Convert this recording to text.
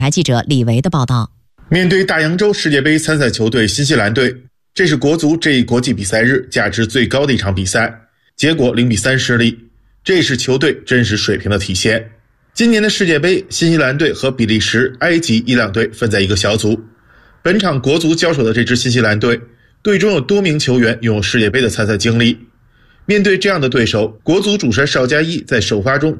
台记者李维的报道。 面对大洋洲世界杯参赛球队新西兰队，这是国足这一国际比赛日价值最高的一场比赛，结果0-3失利，这是球队真实水平的体现。今年的世界杯，新西兰队和比利时、埃及、伊朗队分在一个小组。本场国足交手的这支新西兰队，队中有多名球员拥有世界杯的参赛经历。面对这样的对手，国足主帅邵佳一在首发中